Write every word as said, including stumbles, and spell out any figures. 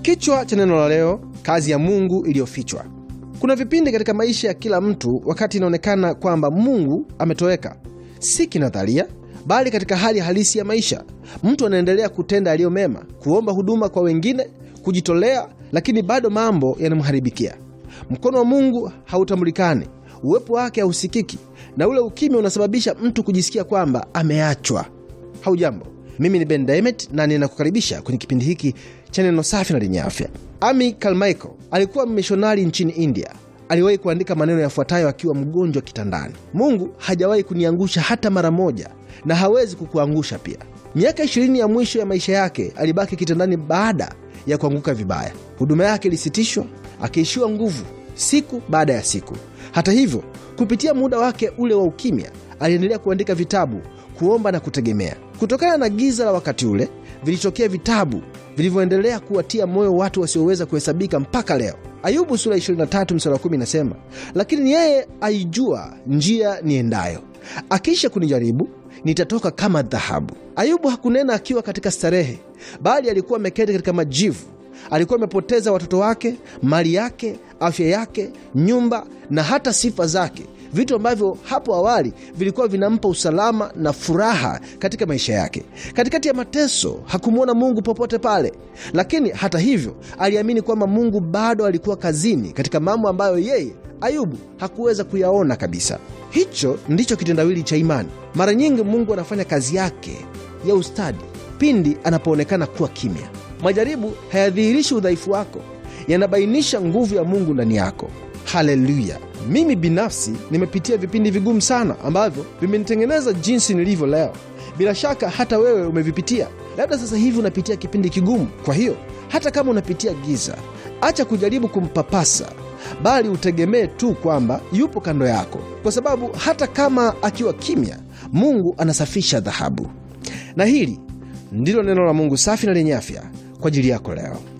Kichwa cha neno la leo, kazi ya Mungu iliyofichwa. Kuna vipindi katika maisha ya kila mtu wakati inaonekana kwamba Mungu ametoweka. Si kinadharia, bali katika hali halisi ya maisha. Mtu anaendelea kutenda yaliyo mema, kuomba huduma kwa wengine, kujitolea, lakini bado mambo yanamharibikia. Mkono wa Mungu hautambulikani, uwepo wake hausikiki, na ule ukimya unasababisha mtu kujisikia kwamba ameachwa. Haujambo, mimi ni Ben Daimet na ninakukaribisha kwenye kipindi hiki cha neno safi na lenye afya. Amy Carmichael alikuwa mmishonari nchini India. Aliwahi kuandika maneno yafuatayo akiwa mgonjwa kitandani: Mungu hajawahi kuniangusha hata mara moja, na hawezi kukuangusha pia. Miaka ishirini ya mwisho ya maisha yake alibaki kitandani baada ya kuanguka vibaya. Huduma yake ilisitishwa, akiishiwa nguvu siku baada ya siku. Hata hivyo, kupitia muda wake ule wa ukimya, aliendelea kuandika vitabu, kuomba na kutegemea. Kutokana na giza la wakati ule, vilitokea vitabu vilivyoendelea kuwatia moyo watu wasioweza kuhesabika mpaka leo. Ayubu sura ishirini na tatu mstari wa kumi inasema, lakini yeye aijua njia niendayo, akisha kunijaribu nitatoka kama dhahabu. Ayubu hakunena akiwa katika starehe, bali alikuwa ameketi katika majivu. Alikuwa amepoteza watoto wake, mali yake, afya yake, nyumba na hata sifa zake, vitu ambavyo hapo awali vilikuwa vinampa usalama na furaha katika maisha yake. Katikati ya mateso hakumwona Mungu popote pale, lakini hata hivyo aliamini kwamba Mungu bado alikuwa kazini katika mambo ambayo yeye Ayubu hakuweza kuyaona kabisa. Hicho ndicho kitendawili cha imani. Mara nyingi Mungu anafanya kazi yake ya ustadi pindi anapoonekana kuwa kimya. Majaribu hayadhihirishi udhaifu wako, yanabainisha nguvu ya Mungu ndani yako. Haleluya! Mimi binafsi nimepitia vipindi vigumu sana ambavyo vimenitengeneza jinsi nilivyo leo. Bila shaka hata wewe umevipitia. Labda sasa hivi unapitia kipindi kigumu. Kwa hiyo hata kama unapitia giza, acha kujaribu kumpapasa, bali utegemee tu kwamba yupo kando yako, kwa sababu hata kama akiwa kimya, Mungu anasafisha dhahabu. Na hili ndilo neno la Mungu safi na lenye afya kwa ajili yako leo.